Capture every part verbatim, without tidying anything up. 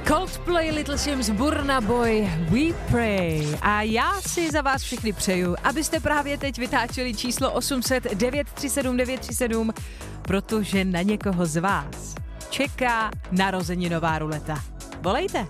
Coldplay, Little Sims, Burna Boy, We Pray. A já si za vás všechny přeju, abyste právě teď vytáčeli číslo osm set devět tři sedm devět tři sedm, protože na někoho z vás čeká narozeninová ruleta. Volejte.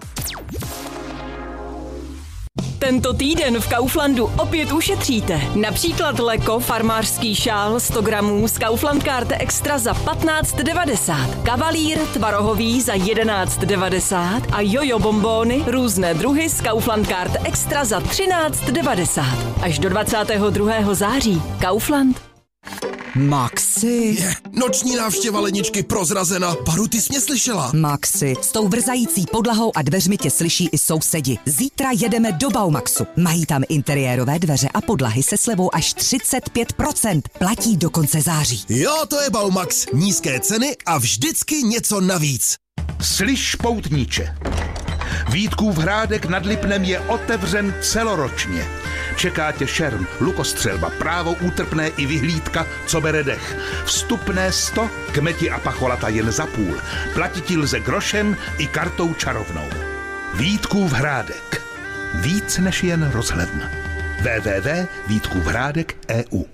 Tento týden v Kauflandu opět ušetříte. Například Leko farmářský šál sto gramů z Kaufland Card Extra za patnáct devadesát. Kavalír tvarohový za jedenáct devadesát a jojo bombóny různé druhy z Kaufland Card Extra za třináct devadesát. Až do dvacátého druhého září. Kaufland. Maxi. Je, noční návštěva ledničky prozrazena. Baru, ty jsi mě slyšela? Maxi, s tou vrzající podlahou a dveřmi tě slyší i sousedi. Zítra jedeme do Baumaxu. Mají tam interiérové dveře a podlahy se slevou až třicet pět procent. Platí do konce září. Jo, to je Baumax. Nízké ceny a vždycky něco navíc. Slyš, poutníče. Vítkův hrádek nad Lipnem je otevřen celoročně. Čeká tě šerm, lukostřelba, právo útrpné i vyhlídka, co bere dech. Vstupné sto, kmeti a pacholata jen za půl. Platit lze grošem i kartou čarovnou. Vítkův hrádek. Víc než jen rozhledna. w w w tečka vítkův hrádek tečka e u.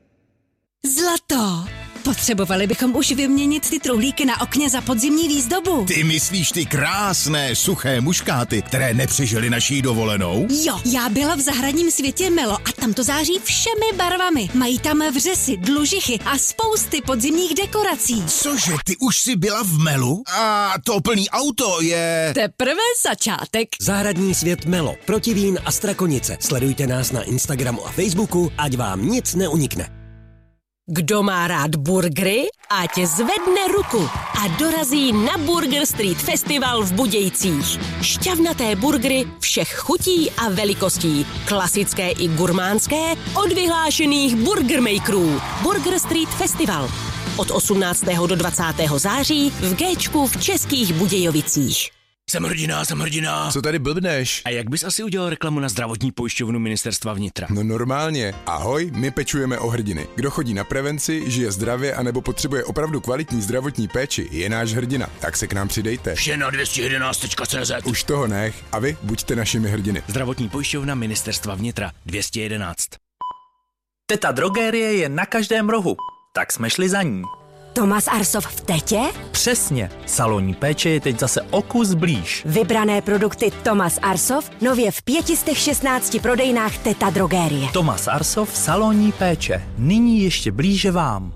Zlato! Potřebovali bychom už vyměnit ty truhlíky na okně za podzimní výzdobu. Ty myslíš ty krásné, suché muškáty, které nepřežily naší dovolenou? Jo, já byla v zahradním světě Melo a tam to září všemi barvami. Mají tam vřesy, dlužichy a spousty podzimních dekorací. Cože, ty už jsi byla v Melu? A to plný auto je... Teprve začátek. Zahradní svět Melo, Protivín a Strakonice. Sledujte nás na Instagramu a Facebooku, ať vám nic neunikne. Kdo má rád burgery, ať zvedne ruku a dorazí na Burger Street Festival v Budějcích. Šťavnaté burgery všech chutí a velikostí, klasické i gurmánské, od vyhlášených burgermakerů. Burger Street Festival od osmnáctého do dvacátého září v Géčku v Českých Budějovicích. Jsem hrdina, jsem hrdina. Co tady blbneš? A jak bys asi udělal reklamu na zdravotní pojišťovnu Ministerstva vnitra? No normálně. Ahoj, my pečujeme o hrdiny. Kdo chodí na prevenci, žije zdravě anebo potřebuje opravdu kvalitní zdravotní péči, je náš hrdina. Tak se k nám přidejte. Vše na dvě stě jedenáct tečka cé zet. Už toho nech. A vy buďte našimi hrdiny. Zdravotní pojišťovna Ministerstva vnitra dvě stě jedenáct. Teta Drogérie je na každém rohu. Tak jsme šli za ní. Tomas Arsov v Tetě? Přesně. Salonní péče je teď zase o kus blíž. Vybrané produkty Tomas Arsov nově v pěti šestnácti prodejnách Teta Drogérie. Tomas Arsov, salonní péče. Nyní ještě blíže vám.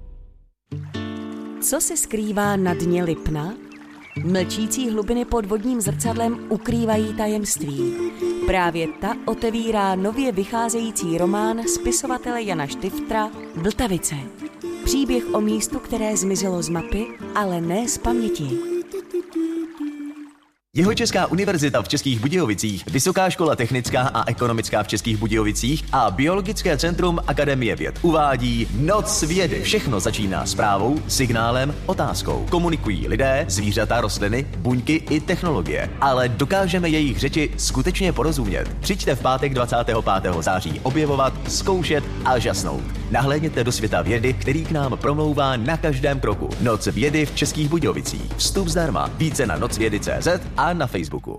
Co se skrývá na dně Lipna? Mlčící hlubiny pod vodním zrcadlem ukrývají tajemství. Právě ta otevírá nově vycházející román spisovatele Jana Štiftra Vltavice. Příběh o místu, které zmizelo z mapy, ale ne z paměti. Jihočeská univerzita v Českých Budějovicích, Vysoká škola technická a ekonomická v Českých Budějovicích a Biologické centrum Akademie věd uvádí Noc vědy. Všechno začíná zprávou, signálem, otázkou. Komunikují lidé, zvířata, rostliny, buňky i technologie. Ale dokážeme jejich řeči skutečně porozumět. Přijďte v pátek dvacátého pátého září objevovat, zkoušet a žasnout. Nahlédněte do světa vědy, který k nám promlouvá na každém kroku. Noc vědy v Českých Budějovicích. Vstup zdarma. Více na noc vědy tečka cé zet a na Facebooku.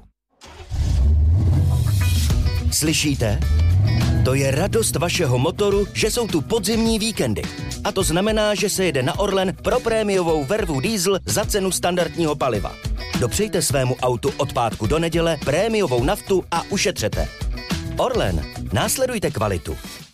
Slyšíte? To je radost vašeho motoru, že jsou tu podzimní víkendy. A to znamená, že se jede na Orlen pro prémiovou vervu diesel za cenu standardního paliva. Dopřejte svému autu od pátku do neděle prémiovou naftu a ušetřete. Orlen, následujte kvalitu.